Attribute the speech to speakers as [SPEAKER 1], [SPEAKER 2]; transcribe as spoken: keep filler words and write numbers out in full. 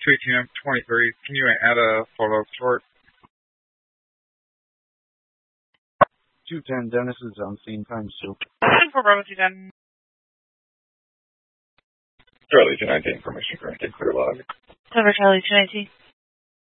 [SPEAKER 1] two eighteen twenty-three. Can you add a photo short?
[SPEAKER 2] two ten, Dennis is on scene, times two.
[SPEAKER 3] For Bravo two ten.
[SPEAKER 1] Charlie two nineteen, permission granted, clear log.
[SPEAKER 3] Cover Charlie two nineteen.